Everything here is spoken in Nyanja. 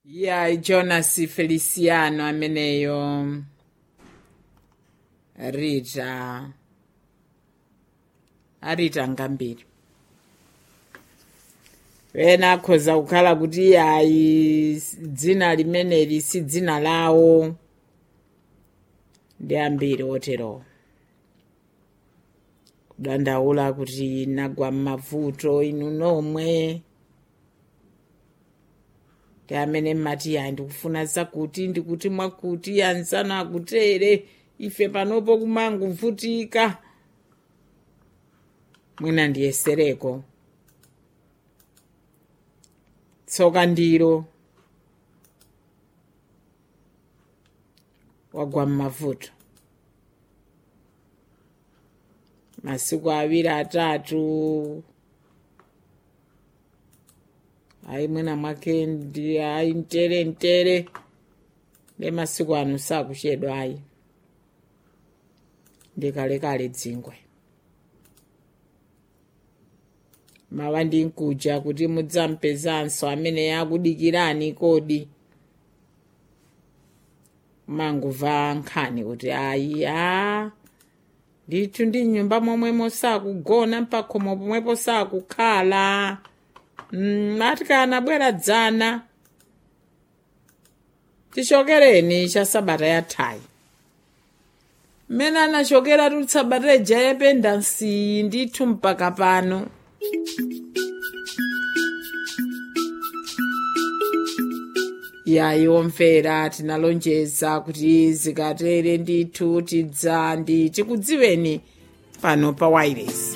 Ya Jonas Feliciano ameneyo Rita ngambiri wena akhoza kukhala kuti ayi dzina limeneli si dzina lawo ndi ambiri otero kudandaula kuti nagwa m'mavuto inu nomwe ndi amene mmati ya ndikufuna zakuti ndikuti mwakuti anzana akutere ife panopo kumangovutika mwina ndiyesereko tsoka ndiro wagwa m'mavuto masiku 2-3 ayi mwina mwake ndi ayi mtere ndi masiku anu sakuchedwa ayi ndikalekale dzingwe mawa ndinkuja kuti mudzampezanso amene yakudikirani kodi mangumva nkhani kuti ayi ndithu ndi nyumba momwe mosakugona mpakhomo pomwepo sakukhala atikana bwera dzana tichokereni cha sabata yathayi mmene anachokera tuli sabata ija yependansi ndithu mpaka pano yayi omvera tinalonjeza kuti zikatere ndithu tidza ndi tikudziweni pano pa Wireless.